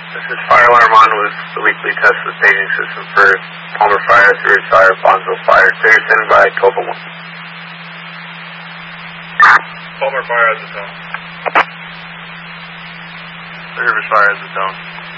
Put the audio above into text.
This is Fire Alarm On with the weekly test of the staging system for Palmer Fire, Sirius Fire, Bonsville Fire. Clear standing by 1201. Palmer Fire has a tone. Sirius Fire has a tone.